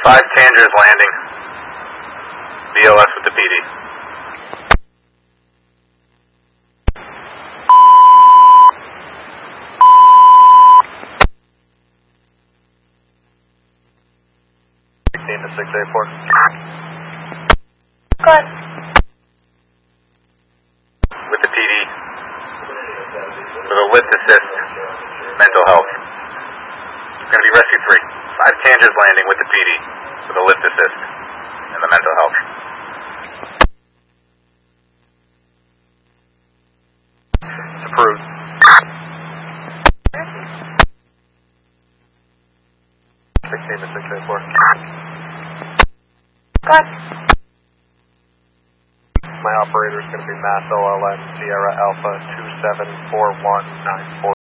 5 Tangers landing. BLS with the PD. To 684. Go ahead. With the PD. For the lift assist. Mental health. It's going to be rescue 3. 5 Tangers landing with the PD. For the lift assist. And the mental health. It's approved. 16 to 684. Go ahead. My operator is going to be Mass OLN Sierra Alpha 274194.